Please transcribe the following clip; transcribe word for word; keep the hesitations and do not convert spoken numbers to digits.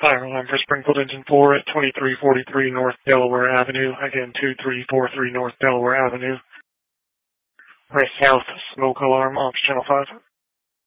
Fire alarm for Springfield Engine four at twenty-three forty-three North Delaware Avenue. Again, two three four three North Delaware Avenue. West South smoke alarm off Channel five.